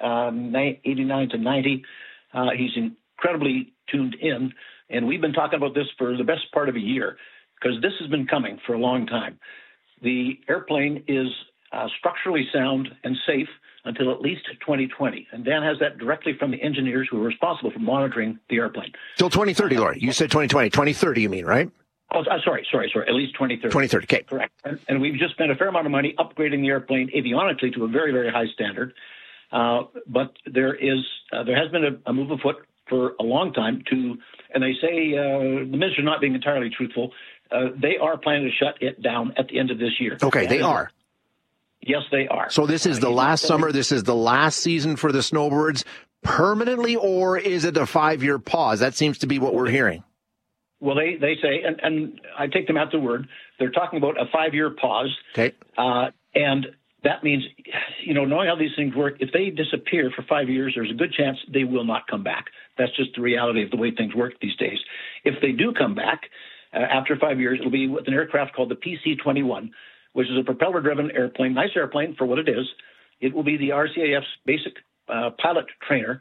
89 to 90. He's incredibly tuned in, and we've been talking about this for the best part of a year because this has been coming for a long time. The airplane is structurally sound and safe until at least 2020. And Dan has that directly from the engineers who are responsible for monitoring the airplane. Till 2030, Laurie. You said 2020. 2030, you mean, right? Oh, sorry. At least 2030. 2030, okay. Correct. And we've just spent a fair amount of money upgrading the airplane avionics to a very, very high standard. But there has been a move afoot for a long time and they say the minister's not being entirely truthful. They are planning to shut it down at the end of this year. Okay, they are. Yes, they are. So this is the last summer. This is the last season for the snowbirds permanently, or is it a 5-year pause? That seems to be what we're hearing. Well, they say, and I take them at their word, they're talking about a 5-year pause. Okay. And that means, knowing how these things work, if they disappear for 5 years, there's a good chance they will not come back. That's just the reality of the way things work these days. If they do come back, after 5 years, it'll be with an aircraft called the PC-21, which is a propeller-driven airplane, nice airplane for what it is. It will be the RCAF's basic pilot trainer,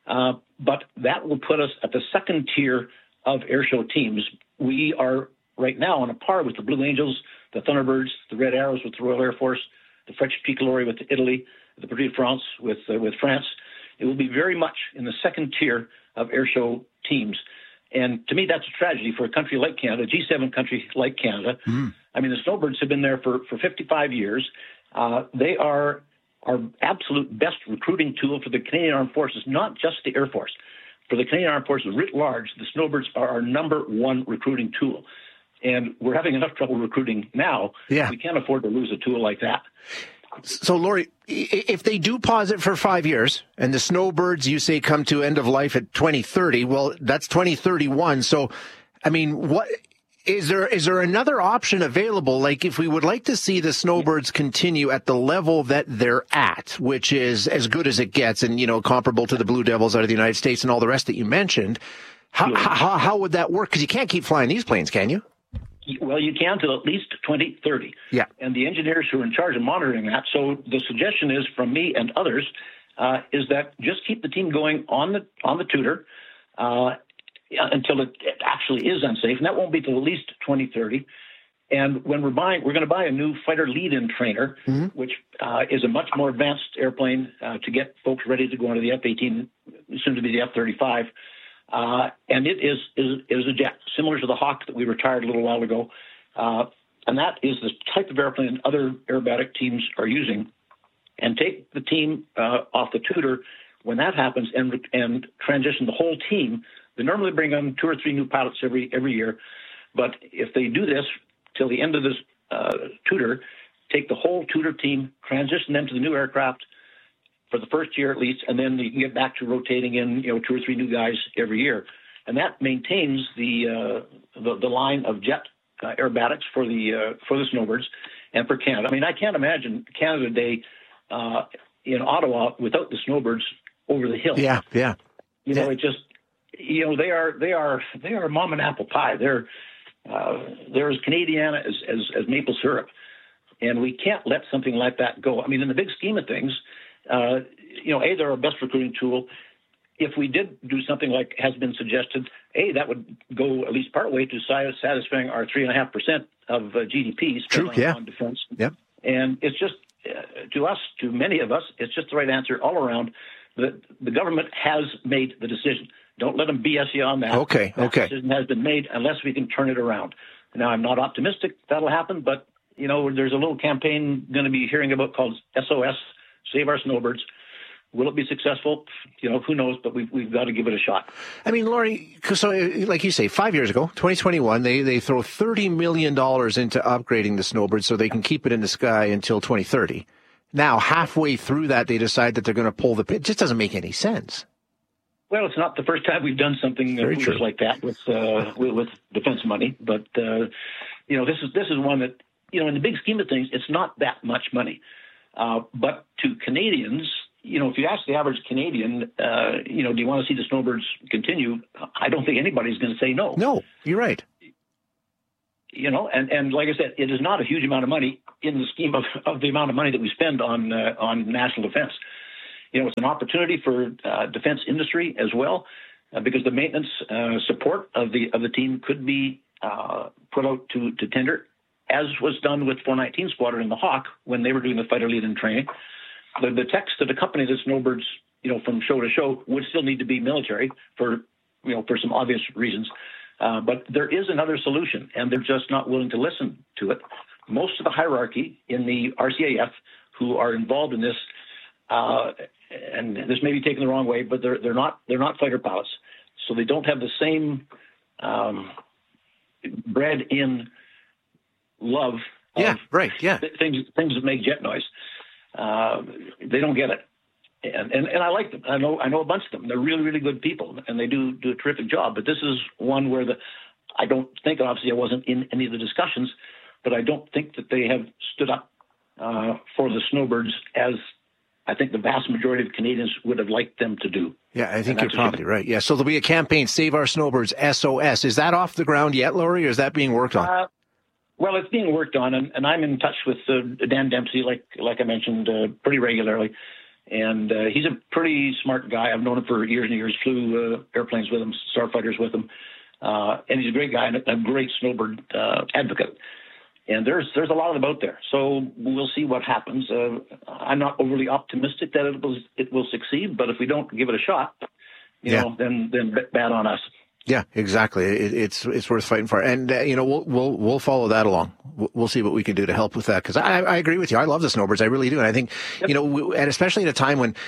but that will put us at the second tier of airshow teams. We are right now on a par with the Blue Angels, the Thunderbirds, the Red Arrows with the Royal Air Force, the French Tricolore with Italy, the Petit France with France. It will be very much in the second tier of airshow teams. And to me, that's a tragedy for a country like Canada, a G7 country like Canada. Mm. I mean, the snowbirds have been there for 55 years. They are our absolute best recruiting tool for the Canadian Armed Forces, not just the Air Force. For the Canadian Armed Forces writ large, the snowbirds are our number one recruiting tool. And we're having enough trouble recruiting now. Yeah. We can't afford to lose a tool like that. So, Laurie, if they do pause it for 5 years and the snowbirds, you say, come to end of life at 2030, well, that's 2031. So, I mean, what is there another option available? Like, if we would like to see the snowbirds continue at the level that they're at, which is as good as it gets and, comparable to the Blue Devils out of the United States and all the rest that you mentioned, how would that work? Because you can't keep flying these planes, can you? Well, you can till at least 2030. Yeah. And the engineers who are in charge of monitoring that. So the suggestion is from me and others is that just keep the team going on the Tudor until it actually is unsafe, and that won't be till at least 2030. And when we're going to buy a new fighter lead-in trainer, mm-hmm. which is a much more advanced airplane to get folks ready to go into the F-18, soon to be the F-35. And it is a jet, similar to the Hawk that we retired a little while ago. And that is the type of airplane other aerobatic teams are using. And take the team off the Tudor when that happens and transition the whole team. They normally bring on 2 or 3 new pilots every year. But if they do this till the end of this Tudor, take the whole Tudor team, transition them to the new aircraft for the first year at least, and then you can get back to rotating in 2 or 3 new guys every year, and that maintains the line of jet aerobatics for the snowbirds and for Canada. I mean, I can't imagine Canada Day in Ottawa without the snowbirds over the hill. Yeah. It just they are mom and apple pie. They're as Canadian as maple syrup, and we can't let something like that go. I mean, in the big scheme of things. They're our best recruiting tool. If we did do something like has been suggested, that would go at least partway to satisfying our 3.5% of GDP spent on defense. Yep. And it's just, to many of us, it's just the right answer all around. The government has made the decision. Don't let them BS you on that. Okay. That decision has been made unless we can turn it around. Now, I'm not optimistic that'll happen, but, there's a little campaign going to be hearing about called SOS, Save Our Snowbirds. Will it be successful? Who knows, but we've got to give it a shot. I mean, Laurie, so like you say, 5 years ago, 2021, they throw $30 million into upgrading the snowbird so they can keep it in the sky until 2030. Now, halfway through that, they decide that they're going to pull the pin. It just doesn't make any sense. Well, it's not the first time we've done something foolish like that with defense money, but this is one that in the big scheme of things, it's not that much money. But to Canadians, if you ask the average Canadian, do you want to see the snowbirds continue? I don't think anybody's going to say no. No, you're right. And like I said, it is not a huge amount of money in the scheme of the amount of money that we spend on national defense. it's an opportunity for defense industry as well, because the maintenance support of the team could be put out to tender, as was done with 419 Squadron and the Hawk when they were doing the fighter lead-in training. The techs that accompany the Snowbirds, from show to show, would still need to be military for some obvious reasons. But there is another solution, and they're just not willing to listen to it. Most of the hierarchy in the RCAF who are involved in this, and this may be taken the wrong way, but they're not fighter pilots, so they don't have the same bred-in love. Things that make jet noise. They don't get it, and I like them. I know a bunch of them. They're really, really good people, and they do a terrific job. But this is one where I don't think, obviously I wasn't in any of the discussions, but I don't think that they have stood up for the Snowbirds as I think the vast majority of Canadians would have liked them to do. Yeah, I think you're probably right. Yeah, so there'll be a campaign, Save Our Snowbirds, SOS. Is that off the ground yet, Laurie, or is that being worked on? Well, it's being worked on, and I'm in touch with Dan Dempsey, like I mentioned, pretty regularly. And he's a pretty smart guy. I've known him for years and years, flew airplanes with him, starfighters with him. And he's a great guy and a great Snowbird advocate. And there's a lot of them out there. So we'll see what happens. I'm not overly optimistic that it will succeed, but if we don't give it a shot, then bad on us. Yeah, exactly. It's worth fighting for, and we'll follow that along. We'll see what we can do to help with that, because I agree with you. I love the Snowbirds, I really do, and I think and especially at a time when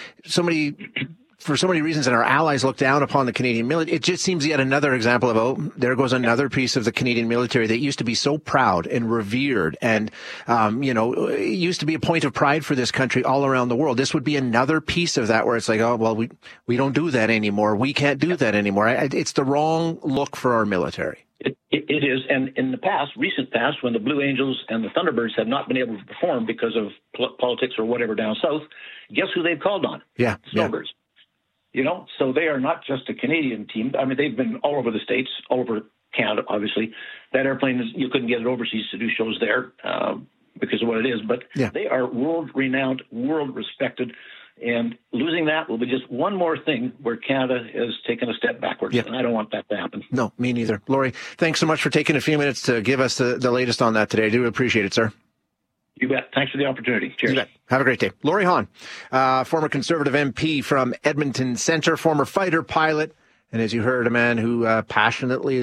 for so many reasons, and our allies look down upon the Canadian military. It just seems yet another example of, there goes another piece of the Canadian military that used to be so proud and revered, and it used to be a point of pride for this country all around the world. This would be another piece of that where it's like, we don't do that anymore. We can't do that anymore. It's the wrong look for our military. It is, and in the recent past, when the Blue Angels and the Thunderbirds have not been able to perform because of politics or whatever down south, guess who they've called on? Yeah, Snowbirds. So they are not just a Canadian team. I mean, they've been all over the States, all over Canada, obviously. That airplane, you couldn't get it overseas to do shows there because of what it is. But They are world-renowned, world-respected. And losing that will be just one more thing where Canada has taken a step backwards. And I don't want that to happen. No, me neither. Laurie, thanks so much for taking a few minutes to give us the latest on that today. I do appreciate it, sir. You bet. Thanks for the opportunity. Cheers. You bet. Have a great day. Laurie Hahn, former Conservative MP from Edmonton Centre, former fighter pilot, and as you heard, a man who passionately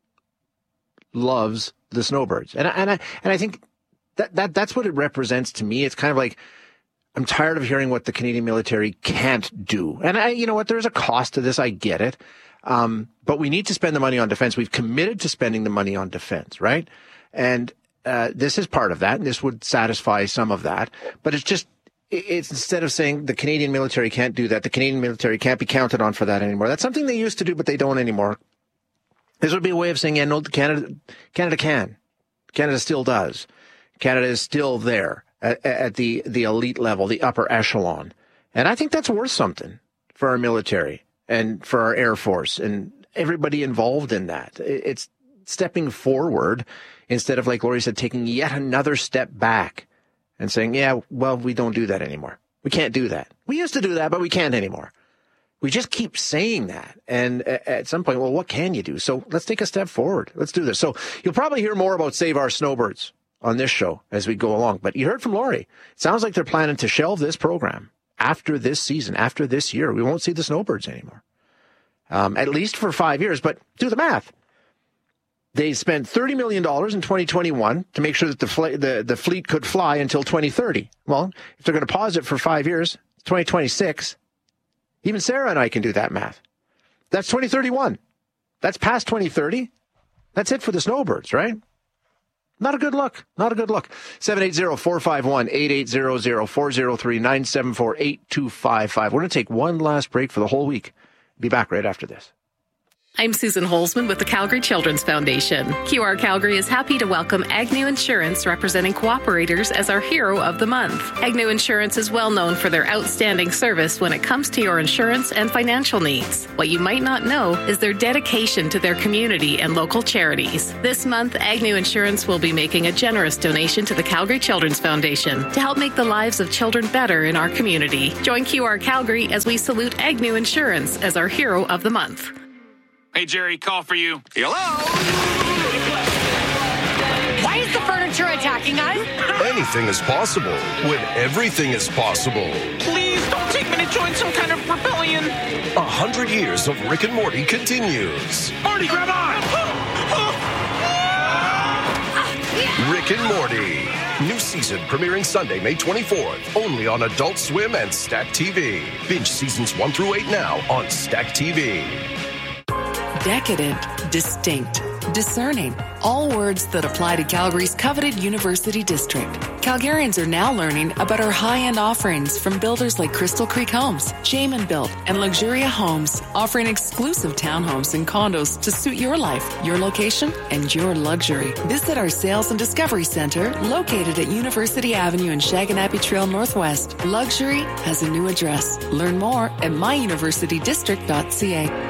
loves the Snowbirds. And I think that's what it represents to me. It's kind of like, I'm tired of hearing what the Canadian military can't do. And you know what? There's a cost to this. I get it. But we need to spend the money on defense. We've committed to spending the money on defense, right? And this is part of that, and this would satisfy some of that. But it's instead of saying the Canadian military can't do that, the Canadian military can't be counted on for that anymore. That's something they used to do, but they don't anymore. This would be a way of saying, no, Canada can. Canada still does. Canada is still there at the elite level, the upper echelon. And I think that's worth something for our military and for our Air Force and everybody involved in that. It's stepping forward instead of, like Laurie said, taking yet another step back and saying, we don't do that anymore. We can't do that. We used to do that, but we can't anymore. We just keep saying that. And at some point, what can you do? So let's take a step forward. Let's do this. So you'll probably hear more about Save Our Snowbirds on this show as we go along. But you heard from Laurie. It sounds like they're planning to shelve this program after this season, after this year. We won't see the Snowbirds anymore, at least for 5 years. But do the math. They spent $30 million in 2021 to make sure that the fleet could fly until 2030. Well, if they're going to pause it for 5 years, 2026, even Sarah and I can do that math. That's 2031. That's past 2030. That's it for the Snowbirds, right? Not a good look. Not a good look. 780-451-8800, 403-974-8255. We're going to take one last break for the whole week. Be back right after this. I'm Susan Holzman with the Calgary Children's Foundation. QR Calgary is happy to welcome Agnew Insurance, representing cooperators, as our Hero of the Month. Agnew Insurance is well known for their outstanding service when it comes to your insurance and financial needs. What you might not know is their dedication to their community and local charities. This month, Agnew Insurance will be making a generous donation to the Calgary Children's Foundation to help make the lives of children better in our community. Join QR Calgary as we salute Agnew Insurance as our Hero of the Month. Hey, Jerry, call for you. Hello? Why is the furniture attacking us? Anything is possible when everything is possible. Please don't take me to join some kind of rebellion. 100 years of Rick and Morty continues. Marty, grab on! Rick and Morty. New season premiering Sunday, May 24th. Only on Adult Swim and Stack TV. Binge seasons 1 through 8 now on Stack TV. Decadent, distinct, discerning. All words that apply to Calgary's coveted University District. Calgarians are now learning about our high-end offerings from builders like Crystal Creek Homes, Jamin Built, and Luxuria Homes, offering exclusive townhomes and condos to suit your life, your location, and your luxury. Visit our Sales and Discovery Center, located at University Avenue and Shaganappi Trail Northwest. Luxury has a new address. Learn more at myuniversitydistrict.ca.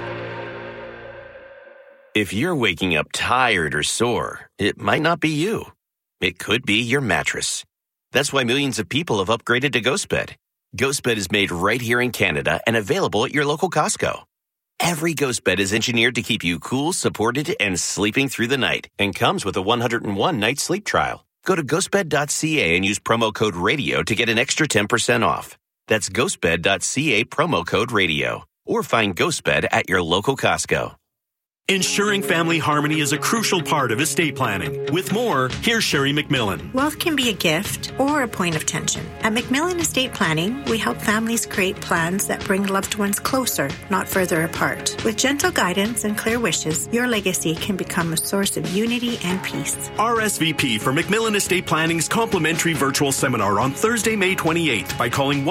If you're waking up tired or sore, it might not be you. It could be your mattress. That's why millions of people have upgraded to GhostBed. GhostBed is made right here in Canada and available at your local Costco. Every GhostBed is engineered to keep you cool, supported, and sleeping through the night, and comes with a 101-night sleep trial. Go to ghostbed.ca and use promo code RADIO to get an extra 10% off. That's ghostbed.ca, promo code RADIO. Or find GhostBed at your local Costco. Ensuring family harmony is a crucial part of estate planning. With more, here's Sherry McMillan. Wealth can be a gift or a point of tension. At McMillan Estate Planning, we help families create plans that bring loved ones closer, not further apart. With gentle guidance and clear wishes, your legacy can become a source of unity and peace. RSVP for McMillan Estate Planning's complimentary virtual seminar on Thursday, May 28th by calling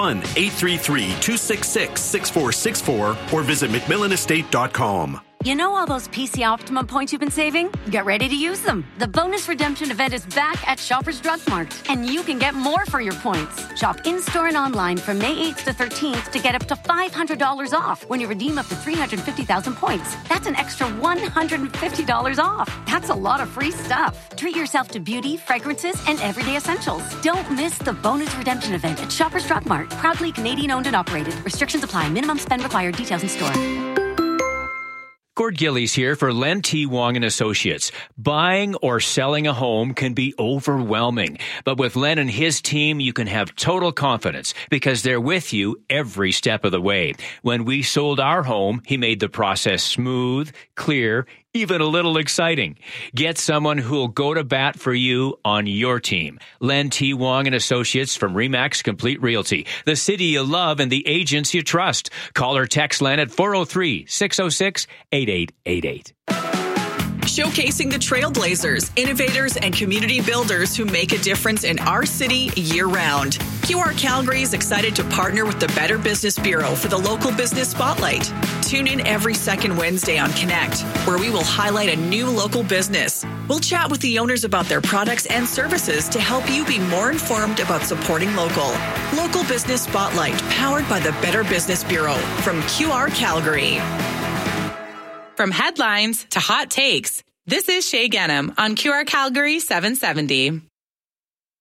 1-833-266-6464 or visit McMillanestate.com. You know all those PC Optimum points you've been saving? Get ready to use them. The bonus redemption event is back at Shoppers Drug Mart, and you can get more for your points. Shop in-store and online from May 8th to 13th to get up to $500 off when you redeem up to 350,000 points. That's an extra $150 off. That's a lot of free stuff. Treat yourself to beauty, fragrances, and everyday essentials. Don't miss the bonus redemption event at Shoppers Drug Mart. Proudly Canadian owned and operated. Restrictions apply. Minimum spend required. Details in store. Gord Gillies here for Len T. Wong and Associates. Buying or selling a home can be overwhelming, but with Len and his team, you can have total confidence because they're with you every step of the way. When we sold our home, he made the process smooth, clear, even a little exciting. Get someone who'll go to bat for you on your team. Len T. Wong and Associates from RE/MAX Complete Realty, the city you love and the agents you trust. Call or text Len at 403-606-8888. Showcasing the trailblazers, innovators, and community builders who make a difference in our city year-round. QR Calgary is excited to partner with the Better Business Bureau for the Local Business Spotlight. Tune in every second Wednesday on Connect, where we will highlight a new local business. We'll chat with the owners about their products and services to help you be more informed about supporting local. Local Business Spotlight, powered by the Better Business Bureau from QR Calgary. From headlines to hot takes, this is Shay Genham on QR Calgary 770.